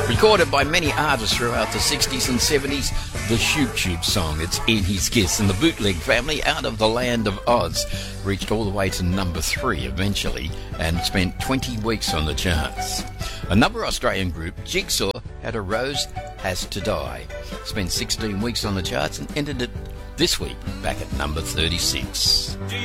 Recorded by many artists throughout the 60s and 70s, the Shoop Shoop song, it's Eddie's Kiss, and the Bootleg Family out of the land of Oz reached all the way to number 3 eventually and spent 20 weeks on the charts. Another Australian group, Jigsaw, had A Rose Has to Die, spent 16 weeks on the charts and ended it this week back at number 36.